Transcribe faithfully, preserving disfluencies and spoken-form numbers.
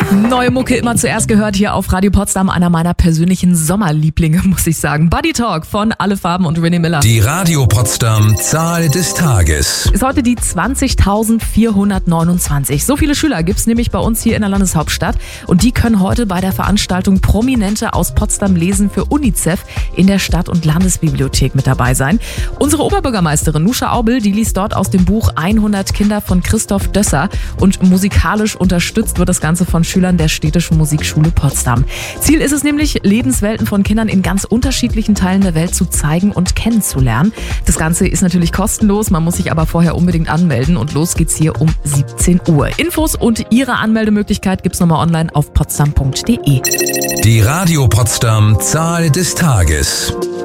Neue Mucke immer zuerst gehört hier auf Radio Potsdam, einer meiner persönlichen Sommerlieblinge, muss ich sagen. Buddy Talk von Alle Farben und René Miller. Die Radio Potsdam Zahl des Tages. Ist heute die zwanzigtausendvierhundertneunundzwanzig. So viele Schüler gibt's nämlich bei uns hier in der Landeshauptstadt und die können heute bei der Veranstaltung Prominente aus Potsdam lesen für UNICEF in der Stadt- und Landesbibliothek mit dabei sein. Unsere Oberbürgermeisterin Nuscha Aubel, die liest dort aus dem Buch hundert Kinder von Christoph Dösser und musikalisch unterstützt wird das Ganze von Schülern der Städtischen Musikschule Potsdam. Ziel ist es nämlich, Lebenswelten von Kindern in ganz unterschiedlichen Teilen der Welt zu zeigen und kennenzulernen. Das Ganze ist natürlich kostenlos, man muss sich aber vorher unbedingt anmelden und los geht's hier um siebzehn Uhr. Infos und Ihre Anmeldemöglichkeit gibt's nochmal online auf potsdam punkt de. Die Radio Potsdam Zahl des Tages.